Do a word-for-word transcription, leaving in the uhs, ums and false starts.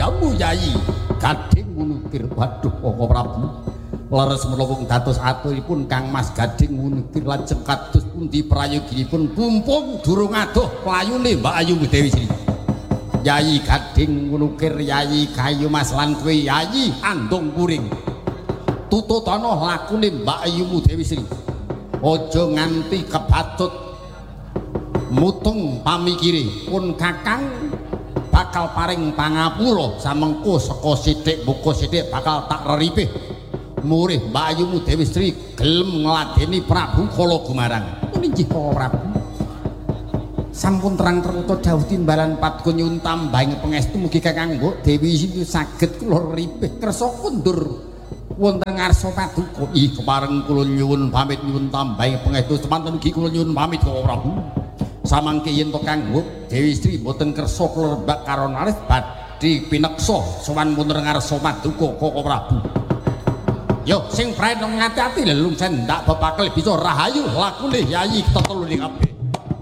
kamu Yayi Gading Wunukir. Waduh Koko Prabu leres melowong dados aturipun Kang Mas Gading Wunukir lajeng kados pundi prayoginipun mumpung durung adoh playune Mbak Ayu Dewi Sri. Yayi Gading Wunukir, Yayi Kayu Mas lan kowe Yayi Andong Kuring tututana lakune Mbak Ayu Dewi Sri. Aja nganti kebatut mutung pamikire pun Kakang bakal paring pangapura samengko saka sithik buka sithik bakal tak reripih murih Mbak Ayu Dewi Sri gelem ngladeni Prabu Kala Gumarang. Inggih Koko Prabu. Sampun terang tertutup dawuh timbalan patku nyuwun tambahing pangestu mugi Kakang Mbok Dewi Sri saged kula ripih kersa kundur wonten ngarsa paduka. Ih kepareng kula nyuwun pamit nyuwun tambahing pangestu semanten ugi kula nyuwun pamit Koko Prabu. Samangke yen to Kang Mbok Dewi Sri boten kersa kula rebak karo naris badhe pineksa sowan wonten ngarsa paduka Koko Prabu. Yo sing prae ngati-ati lho lungsen ndak bepakel bisa rahayu lakune Yayi tetulune kabeh.